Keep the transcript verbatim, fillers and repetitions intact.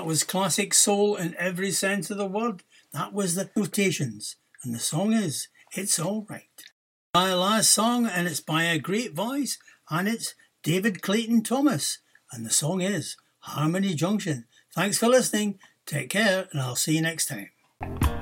That was classic soul in every sense of the word. That was the Notations. And the song is It's All Right. My last song, and it's by a great voice, and it's David Clayton Thomas. And the song is Harmony Junction. Thanks for listening. Take care, and I'll see you next time.